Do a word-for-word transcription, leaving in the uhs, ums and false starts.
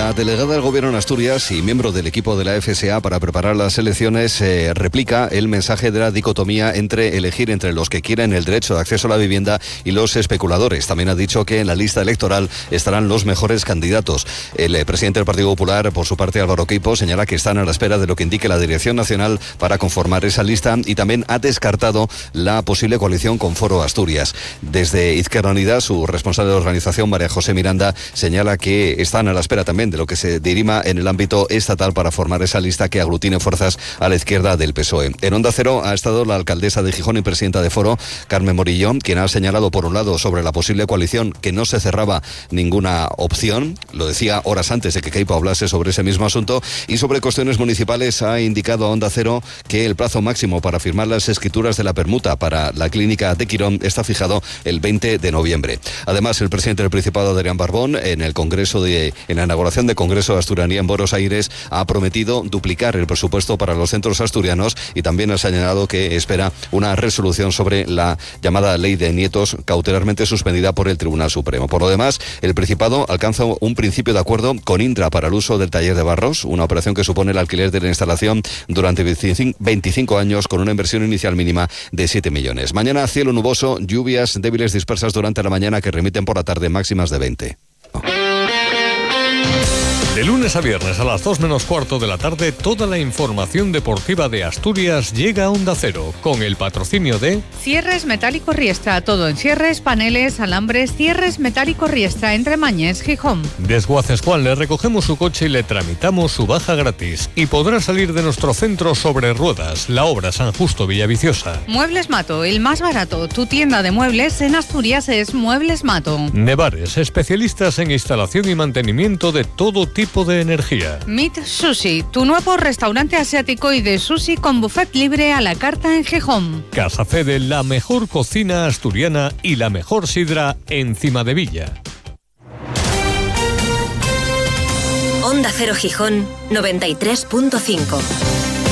La delegada del Gobierno en Asturias y miembro del equipo de la F S A para preparar las elecciones eh, replica el mensaje de la dicotomía entre elegir entre los que quieren el derecho de acceso a la vivienda y los especuladores. También ha dicho que en la lista electoral estarán los mejores candidatos. El eh, presidente del Partido Popular, por su parte, Álvaro Queipo, señala que están a la espera de lo que indique la Dirección Nacional para conformar esa lista y también ha descartado la posible coalición con Foro Asturias. Desde Izquierda Unida, su responsable de organización, María José Miranda, señala que están a la espera también de lo que se dirima en el ámbito estatal para formar esa lista que aglutine fuerzas a la izquierda del P S O E. En Onda Cero ha estado la alcaldesa de Gijón y presidenta de Foro, Carmen Morillón, quien ha señalado por un lado sobre la posible coalición que no se cerraba ninguna opción, lo decía horas antes de que Queipo hablase sobre ese mismo asunto, y sobre cuestiones municipales ha indicado a Onda Cero que el plazo máximo para firmar las escrituras de la permuta para la clínica de Quirón está fijado el veinte de noviembre. Además, el presidente del Principado, Adrián Barbón, en el Congreso de, en la inauguración del Congreso de Asturianía en Buenos Aires, ha prometido duplicar el presupuesto para los centros asturianos y también ha señalado que espera una resolución sobre la llamada ley de nietos cautelarmente suspendida por el Tribunal Supremo. Por lo demás, el Principado alcanza un principio de acuerdo con Indra para el uso del taller de Barros, una operación que supone el alquiler de la instalación durante veinticinco años con una inversión inicial mínima de siete millones. Mañana cielo nuboso, lluvias débiles dispersas durante la mañana que remiten por la tarde máximas de veinte. De lunes a viernes a las dos menos cuarto de la tarde, toda la información deportiva de Asturias llega a Onda Cero, con el patrocinio de Cierres Metálico Riestra, todo en cierres, paneles, alambres. Cierres Metálico Riestra, entre Mañes, Gijón. Desguaces Juan, le recogemos su coche y le tramitamos su baja gratis. Y podrá salir de nuestro centro sobre ruedas, la obra San Justo Villaviciosa. Muebles Mato, el más barato. Tu tienda de muebles en Asturias es Muebles Mato. Nevares, especialistas en instalación y mantenimiento de todo tipo de energía. Meat Sushi, tu nuevo restaurante asiático y de sushi con buffet libre a la carta en Gijón. Casa Fede, la mejor cocina asturiana y la mejor sidra en Cimadevilla. Onda Cero Gijón noventa y tres punto cinco.